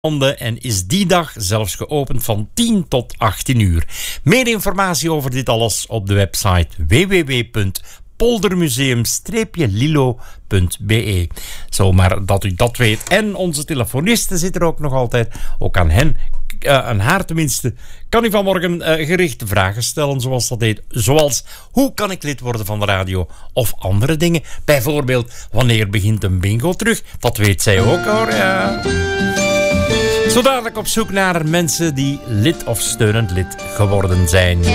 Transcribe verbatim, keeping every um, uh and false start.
En is die dag zelfs geopend van tien tot achttien uur. Meer informatie over dit alles op de website w w w punt poldermuseum lilo punt b e. Zomaar dat u dat weet. En onze telefoniste zit er ook nog altijd. Ook aan hen, uh, aan haar tenminste, kan u vanmorgen uh, gerichte vragen stellen, zoals dat heet. Zoals, hoe kan ik lid worden van de radio? Of andere dingen. Bijvoorbeeld, wanneer begint een bingo terug? Dat weet zij ook hoor, ja. Zo dadelijk op zoek naar mensen die lid of steunend lid geworden zijn.